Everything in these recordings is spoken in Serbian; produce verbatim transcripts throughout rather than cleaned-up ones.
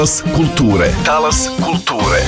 Talas kulture. Talas kulture.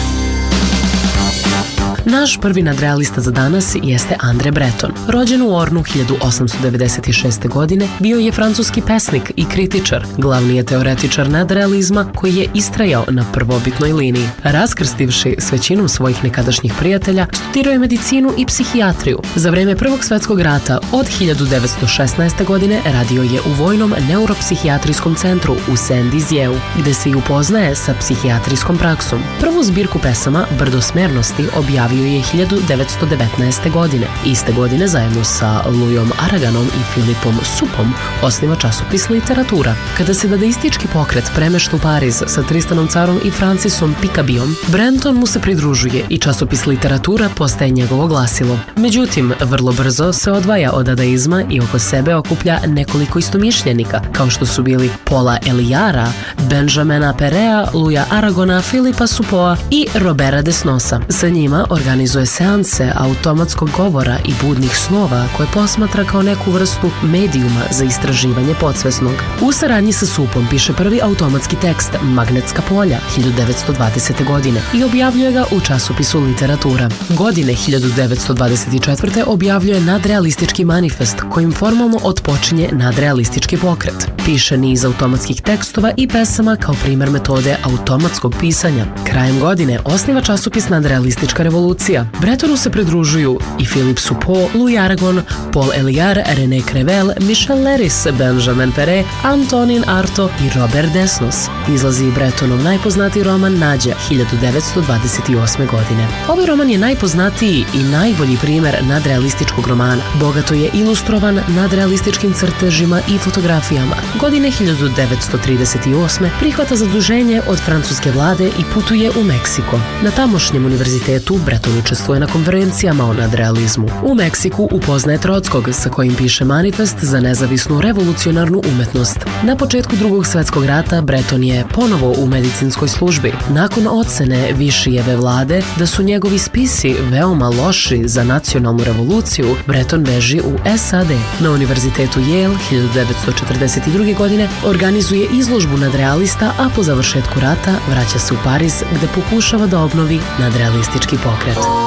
Naš prvi nadrealista za danas jeste André Breton. Rođen u Ornu hiljadu osamsto devedeset šeste. godine, bio je francuski pesnik i kritičar. Glavni je teoretičar nadrealizma koji je istrajao na prvobitnoj liniji. Raskrstivši s većinom svojih nekadašnjih prijatelja, studirao je medicinu i psihijatriju. Za vreme Prvog svjetskog rata od hiljadu devetsto šesnaeste. godine radio je u vojnom neuropsihijatrijskom centru u Saint-Dizieu, gde se i upoznaje sa psihijatrijskom praksom. Prvu zbirku pesama Brdo smernosti objavio je hiljadu devetsto devetnaeste. godine. Iste godine zajedno sa Louisom Araganom i Philippom Suppom osniva časopis Literatura. Kada se dadaistički pokret premešta u Pariz sa Tristanom carom i Francisom Picabijom, Breton mu se pridružuje i časopis Literatura postaje njegovo glasilo. Međutim, vrlo brzo se odvaja od dadaizma i oko sebe okuplja nekoliko istomišljenika, kao što su bili Paula Eluarda, Benjamina Perea, Louisa Aragona, Philippa Suppoa i Roberta Desnosa. Sa njima organizuje seanse automatskog govora i budnih snova koje posmatra kao neku vrstu medijuma za istraživanje podsvesnog. U saradnji sa Suppom piše prvi automatski tekst Magnetska polja hiljadu devetsto dvadesete. godine i objavljuje ga u časopisu Literatura. Godine hiljadu devetsto dvadeset četvrte. objavljuje nadrealistički manifest kojim formalno otpočinje nadrealistički pokret. Piše niz automatskih tekstova i pesama kao primer metode automatskog pisanja. Krajem godine osniva časopis Nadrealistička revolucija. Bretonu se pridružuju i Philippe Suppot, Louis Aragon, Paul Eluard, René Crevel, Michel Leris, Benjamin Pere, Antonin Artaud i Robert Desnos. Izlazi i Bretonov najpoznatiji roman Nađa hiljadu devetsto dvadeset osme. godine. Ovaj roman je najpoznatiji i najbolji primer nadrealističkog romana. Bogato je ilustrovan nadrealističkim crtežima i fotografijama. Godine hiljadu devetsto trideset osme. prihvata zaduženje od francuske vlade i putuje u Meksiko. Na tamošnjem univerzitetu Breton učestvuje na konferencijama o nadrealizmu. U Meksiku upoznaje Trockog, sa kojim piše manifest za nezavisnu revolucionarnu umetnost. Na početku Drugog svjetskog rata Breton je ponovo u medicinskoj službi. Nakon ocene Višijeve vlade da su njegovi spisi veoma loši za nacionalnu revoluciju, Breton beži u S A D. Na univerzitetu Yale hiljadu devetsto četrdeset druge. godine organizuje izložbu nadrealista, a po završetku rata vraća se u Pariz gde pokušava da obnovi nadrealistički pokret.